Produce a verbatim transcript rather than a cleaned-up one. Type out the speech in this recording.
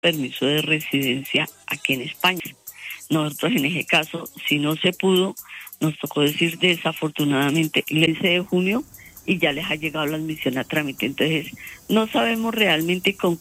permiso de residencia aquí en España. Nosotros en ese caso, si no se pudo, nos tocó decir desafortunadamente el quince de junio y ya les ha llegado la admisión a trámite. Entonces, no sabemos realmente con